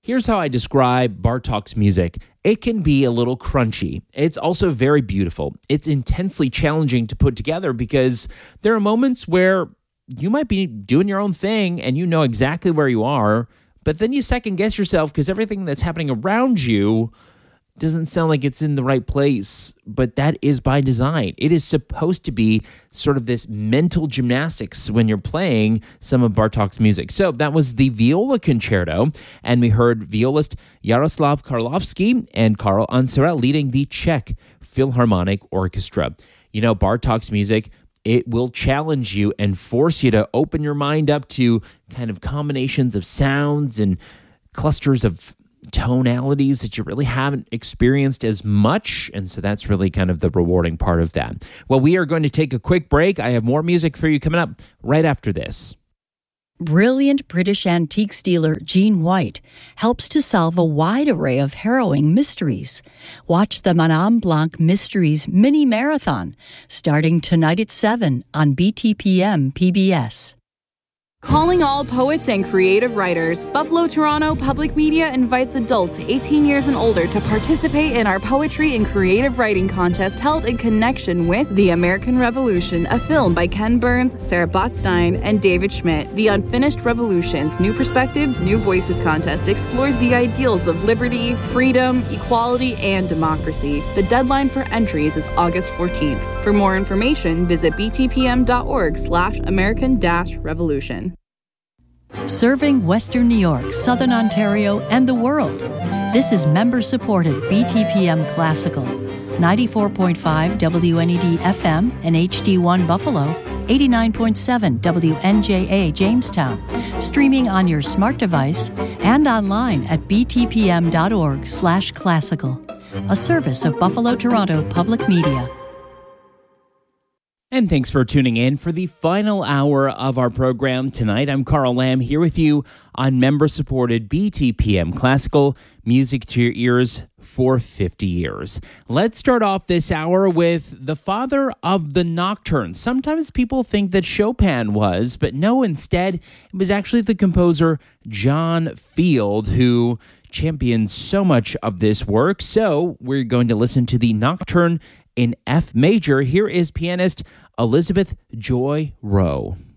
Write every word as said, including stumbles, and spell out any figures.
Here's how I describe Bartók's music. It can be a little crunchy. It's also very beautiful. It's intensely challenging to put together because there are moments where you might be doing your own thing and you know exactly where you are, but then you second guess yourself because everything that's happening around you doesn't sound like it's in the right place, but that is by design. It is supposed to be sort of this mental gymnastics when you're playing some of Bartók's music. So that was the Viola Concerto, and we heard violist Jaroslav Karlovsky and Karl Ansara leading the Czech Philharmonic Orchestra. You know, Bartók's music, it will challenge you and force you to open your mind up to kind of combinations of sounds and clusters of tonalities that you really haven't experienced as much, and so that's really kind of the rewarding part of that. Well, we are going to take a quick break. I have more music for you coming up right after this. Brilliant British antiques dealer Jean White helps to solve a wide array of harrowing mysteries. Watch the Madame Blanc Mysteries Mini Marathon starting tonight at seven on B T P M P B S. Calling all poets and creative writers, Buffalo Toronto Public Media invites adults eighteen years and older to participate in our poetry and creative writing contest held in connection with The American Revolution, a film by Ken Burns, Sarah Botstein, and David Schmidt. The Unfinished Revolutions, New Perspectives, New Voices contest explores the ideals of liberty, freedom, equality, and democracy. The deadline for entries is August fourteenth. For more information, visit btpm.org slash American dash revolution. Serving Western New York, Southern Ontario, and the world. This is member-supported B T P M Classical. ninety-four point five W N E D F M and H D one Buffalo, eighty-nine point seven W N J A Jamestown. Streaming on your smart device and online at btpm.org slash classical. A service of Buffalo Toronto Public Media. And thanks for tuning in for the final hour of our program tonight. I'm Carl Lamb here with you on member-supported B T P M Classical, music to your ears for fifty years. Let's start off this hour with the father of the nocturne. Sometimes people think that Chopin was, but no, instead, it was actually the composer John Field who championed so much of this work. So we're going to listen to the nocturne in F major. Here is pianist Elizabeth Joy Rowe.